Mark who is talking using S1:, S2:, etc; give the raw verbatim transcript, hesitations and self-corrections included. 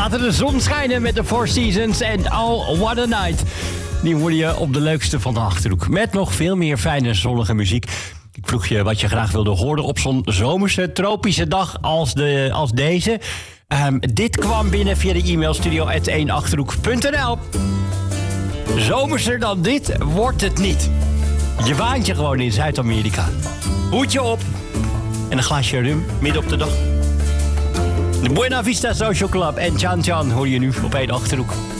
S1: laten de zon schijnen met de Four Seasons en Oh, What a Night. Die hoor je op de leukste van de Achterhoek. Met nog veel meer fijne zonnige muziek. Ik vroeg je wat je graag wilde horen op zo'n zomerse, tropische dag als, de, als deze. Um, dit kwam binnen via de e-mail studio at één achterhoek punt n l. Zomerser dan dit wordt het niet. Je waant je gewoon in Zuid-Amerika. Hoedje op en een glaasje rum midden op de dag. De Buena Vista Social Club en Chan Chan hoor je nu op één Achterhoek.